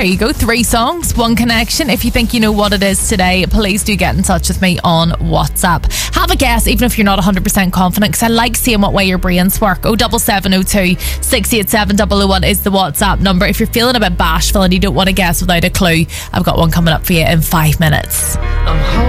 there you go. 3 songs, 1 connection. If you think you know what it is today, please do get in touch with me on WhatsApp. Have a guess, even if you're not 100% confident, because I like seeing what way your brains work. 07702 687 001 is the WhatsApp number. If you're feeling a bit bashful and you don't want to guess without a clue, I've got one coming up for you in 5 minutes.